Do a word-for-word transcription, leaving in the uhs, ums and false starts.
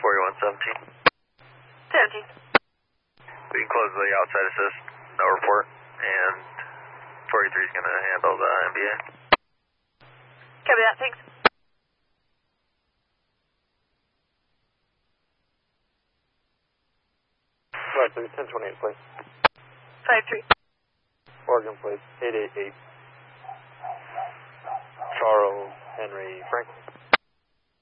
forty-one seventeen. seventeen. We can close the outside assist, no report, and forty-three is going to handle the M B A. Copy that, thanks. Right, so ten twenty-eight, please. five three. Oregon, please. eight eight eight. Charles Henry Franklin.